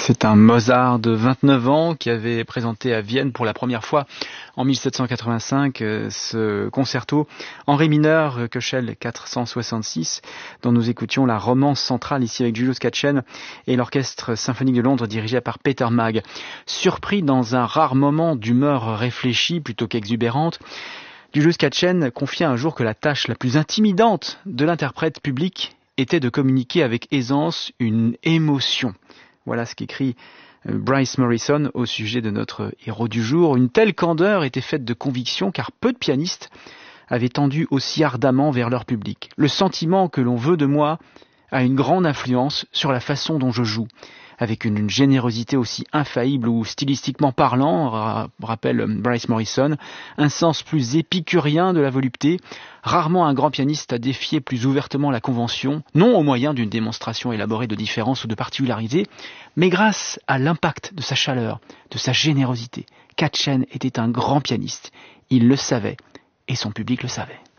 C'est un Mozart de 29 ans qui avait présenté à Vienne pour la première fois en 1785 ce concerto en ré mineur Köchel 466 dont nous écoutions la romance centrale ici avec Julius Katchen et l'orchestre symphonique de Londres dirigé par Peter Magg. Surpris dans un rare moment d'humeur réfléchie plutôt qu'exubérante, Julius Katchen confia un jour que la tâche la plus intimidante de l'interprète public était de communiquer avec aisance une émotion. Voilà ce qu'écrit Bryce Morrison au sujet de notre héros du jour. Une telle candeur était faite de conviction car peu de pianistes avaient tendu aussi ardemment vers leur public. Le sentiment que l'on veut de moi a une grande influence sur la façon dont je joue. Avec une générosité aussi infaillible ou stylistiquement parlant, rappelle Bryce Morrison, un sens plus épicurien de la volupté, rarement un grand pianiste a défié plus ouvertement la convention, non au moyen d'une démonstration élaborée de différences ou de particularités, mais grâce à l'impact de sa chaleur, de sa générosité. Katchen était un grand pianiste, il le savait et son public le savait.